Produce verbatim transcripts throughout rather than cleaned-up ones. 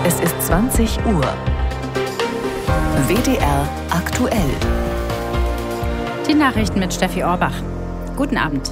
Es ist zwanzig Uhr. W D R aktuell. Die Nachrichten mit Steffi Orbach. Guten Abend.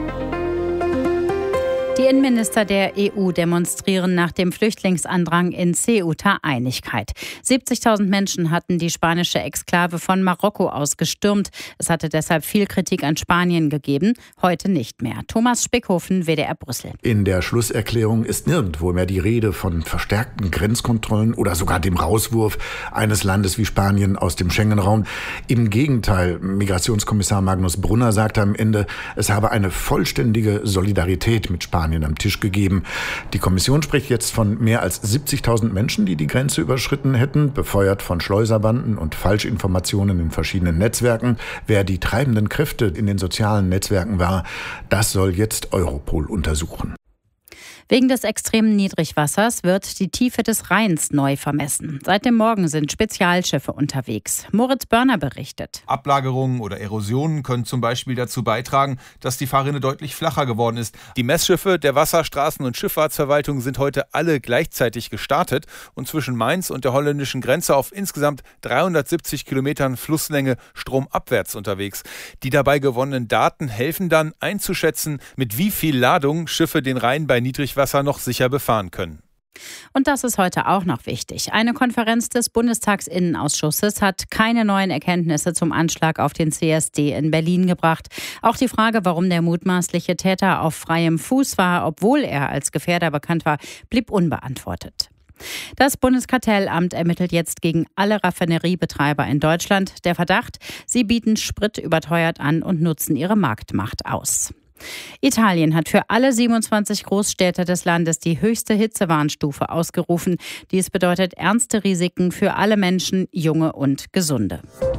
Die Innenminister der E U demonstrieren nach dem Flüchtlingsandrang in Ceuta Einigkeit. siebzigtausend Menschen hatten die spanische Exklave von Marokko aus gestürmt. Es hatte deshalb viel Kritik an Spanien gegeben, heute nicht mehr. Thomas Spickhofen, W D R Brüssel. In der Schlusserklärung ist nirgendwo mehr die Rede von verstärkten Grenzkontrollen oder sogar dem Rauswurf eines Landes wie Spanien aus dem Schengen-Raum. Im Gegenteil, Migrationskommissar Magnus Brunner sagte am Ende, es habe eine vollständige Solidarität mit Spanien am Tisch gegeben. Die Kommission spricht jetzt von mehr als siebzigtausend Menschen, die die Grenze überschritten hätten, befeuert von Schleuserbanden und Falschinformationen in verschiedenen Netzwerken. Wer die treibenden Kräfte in den sozialen Netzwerken war, das soll jetzt Europol untersuchen. Wegen des extremen Niedrigwassers wird die Tiefe des Rheins neu vermessen. Seit dem Morgen sind Spezialschiffe unterwegs. Moritz Börner berichtet. Ablagerungen oder Erosionen können zum Beispiel dazu beitragen, dass die Fahrrinne deutlich flacher geworden ist. Die Messschiffe der Wasser-, Straßen- und Schifffahrtsverwaltung sind heute alle gleichzeitig gestartet und zwischen Mainz und der holländischen Grenze auf insgesamt dreihundertsiebzig Kilometern Flusslänge stromabwärts unterwegs. Die dabei gewonnenen Daten helfen dann einzuschätzen, mit wie viel Ladung Schiffe den Rhein bei Niedrigwasser noch sicher befahren können. Und das ist heute auch noch wichtig. Eine Konferenz des Bundestagsinnenausschusses hat keine neuen Erkenntnisse zum Anschlag auf den C S D in Berlin gebracht. Auch die Frage, warum der mutmaßliche Täter auf freiem Fuß war, obwohl er als Gefährder bekannt war, blieb unbeantwortet. Das Bundeskartellamt ermittelt jetzt gegen alle Raffineriebetreiber in Deutschland. Der Verdacht, sie bieten Sprit überteuert an und nutzen ihre Marktmacht aus. Italien hat für alle siebenundzwanzig Großstädte des Landes die höchste Hitzewarnstufe ausgerufen. Dies bedeutet ernste Risiken für alle Menschen, junge und gesunde.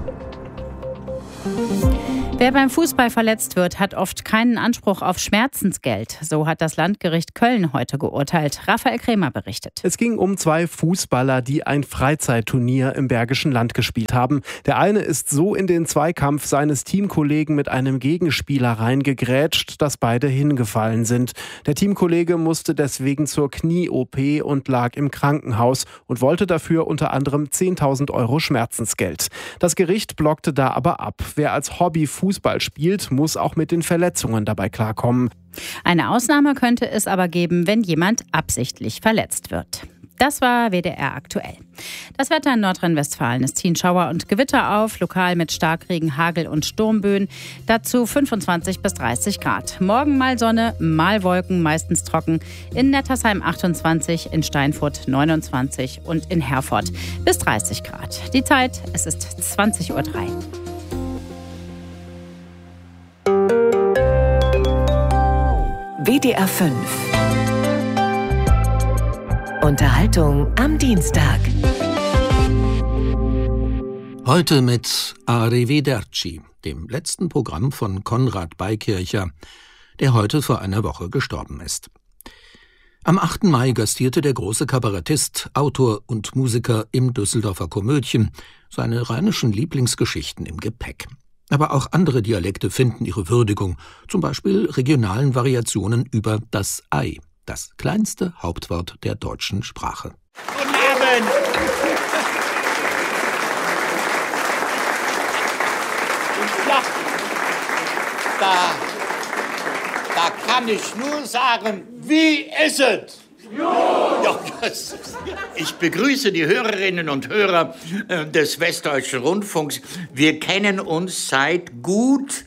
Wer beim Fußball verletzt wird, hat oft keinen Anspruch auf Schmerzensgeld. So hat das Landgericht Köln heute geurteilt. Raphael Krämer berichtet. Es ging um zwei Fußballer, die ein Freizeitturnier im Bergischen Land gespielt haben. Der eine ist so in den Zweikampf seines Teamkollegen mit einem Gegenspieler reingegrätscht, dass beide hingefallen sind. Der Teamkollege musste deswegen zur Knie-O P und lag im Krankenhaus und wollte dafür unter anderem zehntausend Euro Schmerzensgeld. Das Gericht blockte da aber ab. Wer als Hobby Fußball spielt, muss auch mit den Verletzungen dabei klarkommen. Eine Ausnahme könnte es aber geben, wenn jemand absichtlich verletzt wird. Das war W D R aktuell. Das Wetter in Nordrhein-Westfalen. Es ziehen Schauer und Gewitter auf, lokal mit Starkregen, Hagel und Sturmböen. Dazu fünfundzwanzig bis dreißig Grad. Morgen mal Sonne, mal Wolken, meistens trocken. In Nettersheim achtundzwanzig, in Steinfurt neunundzwanzig und in Herford bis dreißig Grad. Die Zeit, es ist zwanzig Uhr drei. W D R fünf. Unterhaltung am Dienstag. Heute mit Arrivederci, dem letzten Programm von Konrad Beikircher, der heute vor einer Woche gestorben ist. Am achten Mai gastierte der große Kabarettist, Autor und Musiker im Düsseldorfer Komödien, seine rheinischen Lieblingsgeschichten im Gepäck. Aber auch andere Dialekte finden ihre Würdigung, zum Beispiel regionalen Variationen über das Ei, das kleinste Hauptwort der deutschen Sprache. Guten Abend! Ja, da, da kann ich nur sagen, wie ist es? Ja, ich begrüße die Hörerinnen und Hörer des Westdeutschen Rundfunks. Wir kennen uns seit gut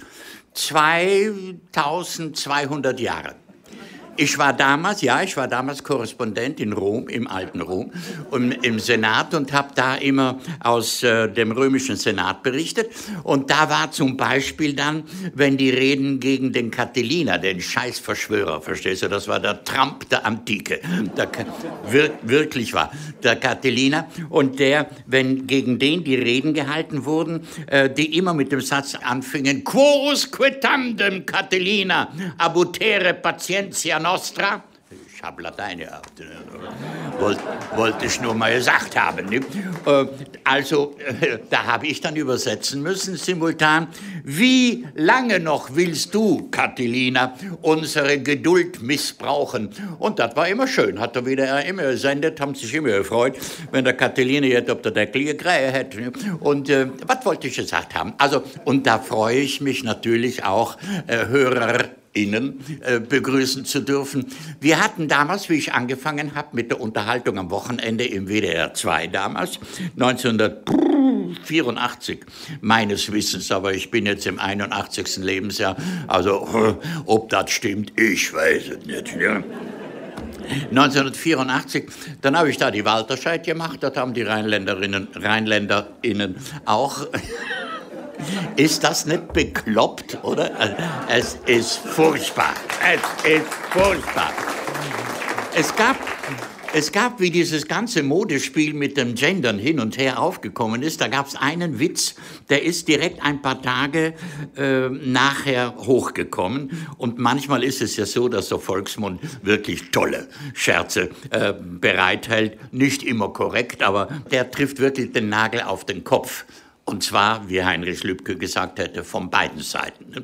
zweitausendzweihundert Jahren. Ich war damals, ja, ich war damals Korrespondent in Rom, im alten Rom, und im Senat und habe da immer aus äh, dem römischen Senat berichtet. Und da war zum Beispiel dann, wenn die reden gegen den Catilina, den Scheißverschwörer, verstehst du, das war der Trump der Antike, der, wir, wirklich war, der Catilina. Und der, wenn gegen den die Reden gehalten wurden, äh, die immer mit dem Satz anfingen, Quos quitandem Catilina, abutere patientia nostra. Ich habe Latein gehabt. Wollte wollt ich nur mal gesagt haben. Ne? Äh, also, äh, da habe ich dann übersetzen müssen, simultan. Wie lange noch willst du, Catilina, unsere Geduld missbrauchen? Und das war immer schön. Hat er wieder immer gesendet, haben sich immer gefreut, wenn der Catilina jetzt auf der Deckel gekräht hätte. Ne? Und äh, was wollte ich gesagt haben? Also, und da freue ich mich natürlich auch, äh, Hörer, Ihnen äh, begrüßen zu dürfen. Wir hatten damals, wie ich angefangen habe, mit der Unterhaltung am Wochenende im W D R zwei damals, neunzehnhundertvierundachtzig meines Wissens, aber ich bin jetzt im einundachtzigsten Lebensjahr, also äh, ob das stimmt, ich weiß es nicht. Ja. neunzehnhundertvierundachtzig, dann habe ich da die Walterscheid gemacht, das haben die Rheinländerinnen, RheinländerInnen auch. Ist das nicht bekloppt, oder? Es ist furchtbar. Es ist furchtbar. Es gab, es gab, wie dieses ganze Modespiel mit dem Gendern hin und her aufgekommen ist, da gab es einen Witz, der ist direkt ein paar Tage äh, nachher hochgekommen. Und manchmal ist es ja so, dass der Volksmund wirklich tolle Scherze äh, bereithält. Nicht immer korrekt, aber der trifft wirklich den Nagel auf den Kopf. Und zwar, wie Heinrich Lübke gesagt hätte, von beiden Seiten.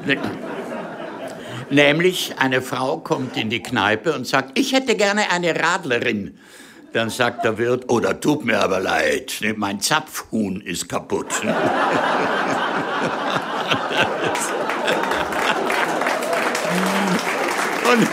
Nämlich, eine Frau kommt in die Kneipe und sagt, ich hätte gerne eine Radlerin. Dann sagt der Wirt, oh, das tut mir aber leid, mein Zapfhuhn ist kaputt. Und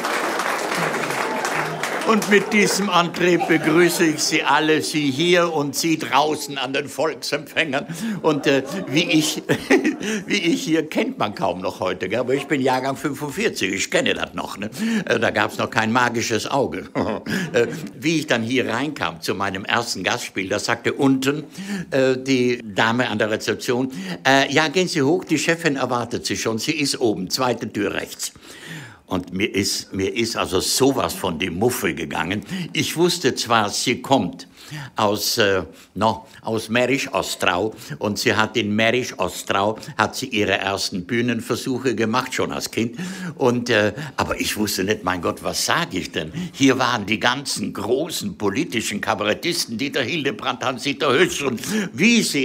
Und mit diesem Antrieb begrüße ich Sie alle, Sie hier und Sie draußen an den Volksempfängern. Und äh, wie, ich, wie ich hier kennt man kaum noch heute, gell? Aber ich bin Jahrgang fünfundvierzig, ich kenne das noch. Ne? Äh, da gab es noch kein magisches Auge. äh, wie ich dann hier reinkam zu meinem ersten Gastspiel, da sagte unten äh, die Dame an der Rezeption, äh, ja, gehen Sie hoch, die Chefin erwartet Sie schon, sie ist oben, zweite Tür rechts. Und mir ist, mir ist also sowas von die Muffe gegangen. Ich wusste zwar, sie kommt aus, äh, no, aus Mährisch-Ostrau und sie hat in Mährisch-Ostrau hat sie ihre ersten Bühnenversuche gemacht, schon als Kind. Und, äh, aber ich wusste nicht, mein Gott, was sage ich denn? Hier waren die ganzen großen politischen Kabarettisten, Dieter Hildebrandt, Hans-Dieter Hösch und wie sie